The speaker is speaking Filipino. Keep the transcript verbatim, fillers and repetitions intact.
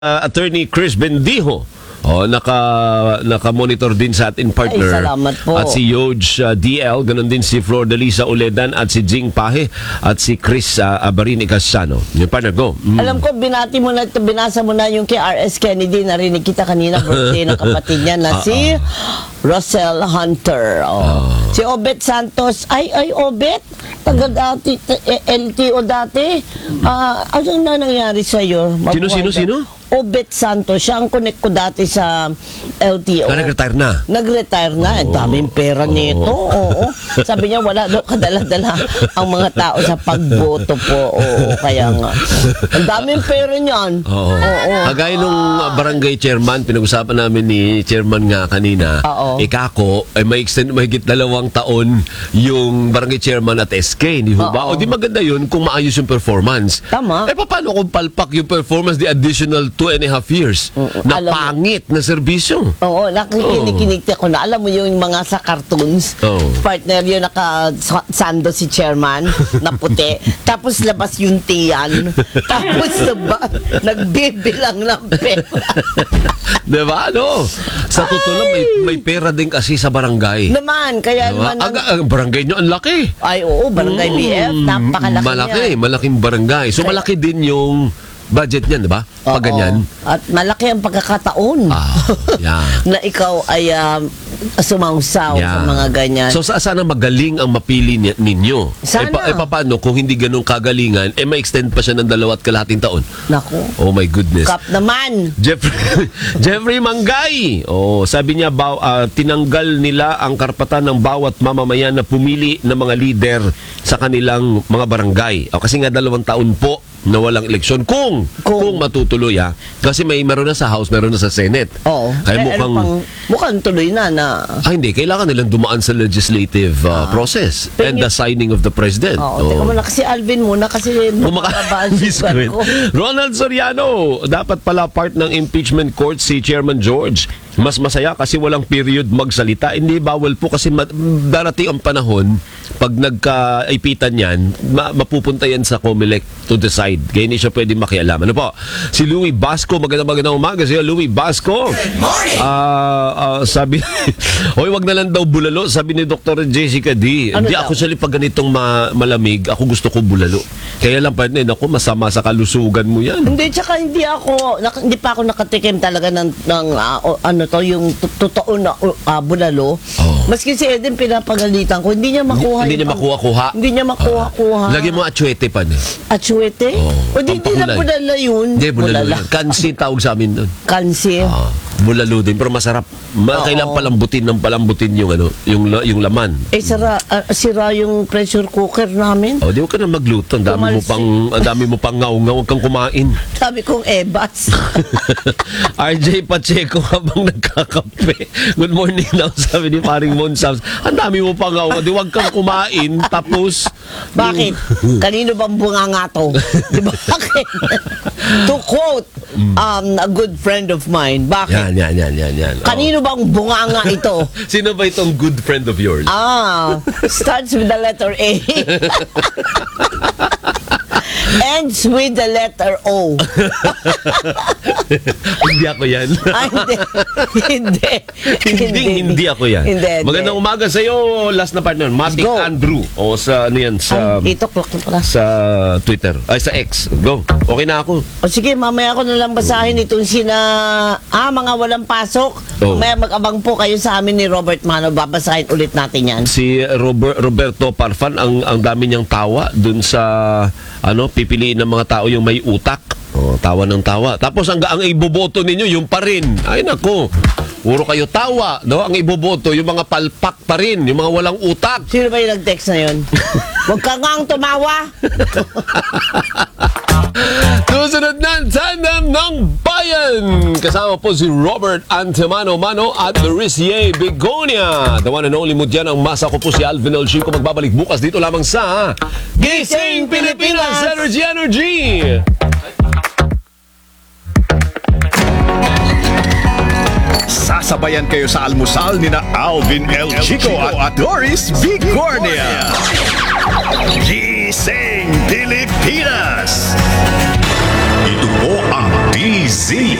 uh, Attorney Chris Bendijo. Oh, naka naka-monitor din sa ating partner. Ay, salamat po. At si Yoj uh, D L, ganun din si Flor Delisa Uledan at si Jing Pahe at si Chris uh, Abarini Casano. Yung partner, go. Mm. Alam ko, binati mo na, binasa mo na yung kay R S Kennedy. Narinig kita kanina, birthday ng kapatid niya na si Rosel Hunter. Oh. Uh. Si Obet Santos. Ay, ay, Obet. Taga dati, L T O dati. Uh, ano na nangyari sa'yo? Sino, sino, sino? Obet Santos, siya ang connect ko dati sa L T O. Ah, nag-retire na? Nag-retire na. Ang daming pera nito. Oo. Sabi niya, wala daw kadala-dala ang mga tao sa pagboto po. Oo, kaya nga. Ang daming pera niyan. Oo. Oo. Kagaya nung barangay chairman, pinag-usapan namin ni chairman nga kanina, Oo. ikako, ay may extend, mahigit dalawang taon yung barangay chairman at S K, di ba? O di maganda yun kung maayos yung performance. Tama. Eh, paano kung palpak yung performance the additional two and a half years Mm, na alam mo. pangit na serbisyo? Oo, nakikinig ko na. Alam mo yung mga sa cartoons, Oo. partner yun, naka-sando si chairman na puti. Tapos labas yung tiyan. Tapos diba, nagbibilang ng pera. Di ba? Ano? Sa totoo lang, may, may pera din kasi sa barangay. Naman, kaya Diba? naman ang, Ang, ang barangay nyo, ang laki. ay oo, barangay B F, napakalaki Malaki, niya. malaking barangay. So, Kaya- malaki din yung budget niyan, di ba? Pag Oo. ganyan. At malaki ang pagkakataon Ah, yeah. na ikaw ay um, sumausaw sa Yeah. mga ganyan. So, sa sana magaling ang mapili ni- ninyo. Sana. Eh, pa, eh, paano kung hindi ganun kagalingan, eh, ma-extend pa siya ng dalawa at kalahating taon. Naku, Oh my goodness. kap naman. Jeffrey, Jeffrey Mangay. Oh, sabi niya ba, ah, tinanggal nila ang karapatan ng bawat mamamayan na pumili ng mga leader sa kanilang mga barangay. Oh, kasi nga dalawang taon po na walang eleksyon kung kung, Kung- matutuloy ha. Kasi may meron na sa House, meron na sa Senate. Oo. Kaya Eh, mukhang ano pang, mukhang tuloy na na. ah, hindi, kailangan nilang dumaan sa legislative uh, process and Tingin- the signing of the president. Oo, teka muna kasi Alvin muna kasi makakabaan sugar Kumaka- ko. Ronald Soriano, dapat pala part ng impeachment court si Chairman George. Mas masaya kasi walang period magsalita. Hindi bawal po kasi ma- darating ang panahon pag nagkaipitan yan, ma- mapupunta yan sa COMELEC to decide. Kaya hindi siya pwede makialam. Ano po? Si Louie Basco, magandang magandang umaga. Si Louie Basco. Ah, ah, sabi, hoy, wag na lang daw bulalo. Sabi ni Doctor Jessica D. Ano Hindi daw? ako sali pag ganitong ma- malamig, ako gusto ko bulalo. Kaya lang pa rin, ako masama sa kalusugan mo yan. Hindi, tsaka hindi ako, nak- hindi pa ako nakatikim talaga ng, ng ah, o- ano to, yung to- totoo na uh, bulalo. Oh. Maski si Eden, pinapagalitan ko, hindi niya makuha. Hindi yung niya pang- makuha-kuha. Hindi niya makuha-kuha. Lagyan mo atsuete pa niya. Atsuete? Oh, O di, di na pampakulay. bulalo yun. Hindi, bulalo yan. Kansi tawag sa amin doon. Kansi. Ah, bulalo din, pero masarap. Ma- Oo. kailangan palambutin ng palambutin yung ano, yung la- yung laman. Eh, sira, ah, sira yung pressure cooker namin. Oh, di mo ka na magluto. Ang dami mo Tumalsik. pang ang dami mo pang ngaw-ngaw, huwag kang kumain. Sabi kong ebas. R J Pacheco habang nagkakape. Good morning daw, sabi ni Paring Monsams. Ang dami mo pang ngaw, di huwag kang kumain tapos Bakit? Kanino bang bunganga to? Di ba? Bakit? To quote um, a good friend of mine, bakit? Yan, yan, yan, yan, yan. Oh. Kanino bang bunganga ito? Sino ba itong good friend of yours? Ah, starts with the letter A. Ends with the letter O. Hindi ako yan. Ah, hindi. Hindi. hindi, hindi ako yan. Hindi, hindi. Magandang umaga sa iyo, last na partner, Matic Go. Andrew. O sa ano yan, sa Ay, ito, clock na pala. sa Twitter. Ay, sa X. Go. Okay na ako. O sige, mamaya ko na lang basahin itong sina... Ah, mga walang pasok. Oh. Mamaya mag-abang po kayo sa amin ni Robert Mano. Babasahin ulit natin yan. Si Robert, Roberto Parfan, ang ang dami niyang tawa dun sa ano, pipiliin ng mga tao yung may utak. Oh, tawa ng tawa. Tapos ang ang iboboto ninyo yung pa rin. Ay nako. Puro kayo tawa, no? Ang iboboto yung mga palpak pa rin, yung mga walang utak. Sino ba yung nag-text na yun? Huwag ka nga ang tumawa. Susunod na Tandem ng Bayan. Kasama po si Robert Antemano Mano at Mauricie Begonia. The one and only mo dyan ang masa ko po si Alvin El Chico. Magbabalik bukas dito lamang sa Gising Pilipinas Energy Energy. Sasabayan kayo sa almusal ni na Alvin El Chico at Doris Bigornia. Gising Pilipinas! Ito po ang D Z